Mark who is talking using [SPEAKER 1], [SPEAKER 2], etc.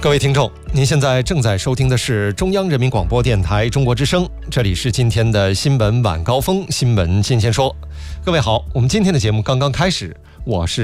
[SPEAKER 1] 各位听众，您现在正在收听的是中央人民广播电台中国之声，这里是今天的新闻晚高峰，新闻今天说。各位好，我们今天的节目刚刚开始，我是